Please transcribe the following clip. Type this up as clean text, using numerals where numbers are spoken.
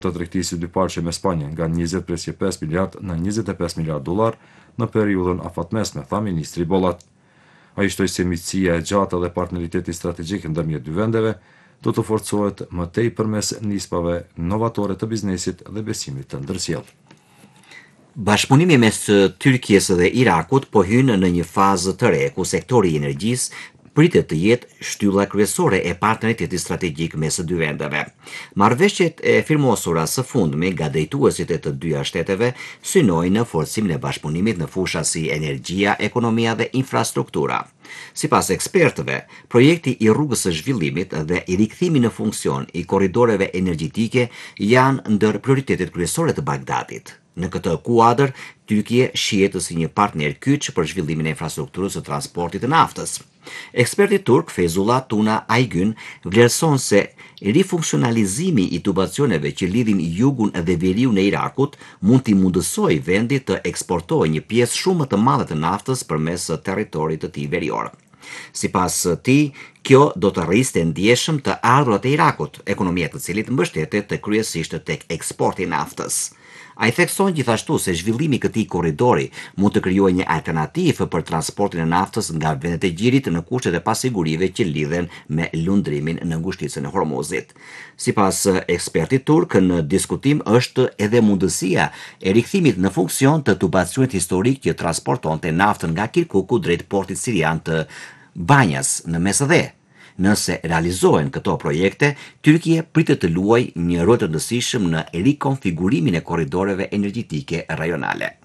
të tregtisë dyparqe me Spanjën nga 20,5 miliard në 25 miliard dollar në periudhën afatmesme, tha ministri Bollat. Ai shtoi se miqësia e gjatë dhe partneriteti strategjik ndërmjet dy vendeve do të forcohet më tej përmes nispave novatore të biznesit dhe besimit të ndërsjellë. Bashkëpunimi mes Tyrkisë dhe Irakut po hyn në një fazë të re ku sektori i energjisë pritet të jetë shtylla kryesore e partneritetit strategjik mes së dy vendeve. Marrëveshjet e firmosura së fundmi nga drejtuesit e të dyja shteteve synojnë në forcimin e bashkëpunimit në fusha si energjia, ekonomia dhe infrastruktura. Sipas ekspertëve, projekti i rrugës së zhvillimit dhe i rikthimi në funksion i korridoreve energjetike janë ndër prioritetet kryesore të Bagdadit. Në këtë kuadër, Tyrkia shihet si një partner kyç për zhvillimin e infrastrukturës së transportit të naftës. Eksperti turk Feyzullah Tuna Aygün vlerëson se rifunksionalizimi i tubacioneve që lidhin jugun dhe veriun e Irakut mund t'i mundësojë vendit të eksportojë një pjesë shumë më të madhe të naftës përmes territorit të tij verior. Sipas tij, kjo do të rriste ndjeshëm të ardhurat e Irakut, ekonomia e të cilit mbështetet kryesisht tek eksporti i naftës. Ai thekson gjithashtu se zhvillimi i këtij korridori mund të krijojë një alternativë për transportin e naftës nga vendet e gjirit në kushtet e pasigurive që lidhen me lundrimin në ngushticën e Hormuzit. Sipas ekspertit turk, në diskutim është edhe mundësia e rikthimit në funksion të tubacionit historik që transportonte naftën nga Kirkuku drejt portit sirian të Banjas në Mesdhe. Nëse realizohen këto projekte, Tyrkia pritet të luajë një rol të rëndësishëm në rikonfigurimin e korridoreve energjetike rajonale.